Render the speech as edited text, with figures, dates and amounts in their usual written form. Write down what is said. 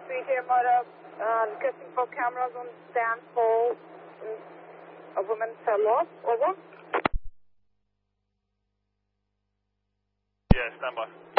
3 motor, requesting for cameras on stand for a woman fell off. Over. Yeah, stand by.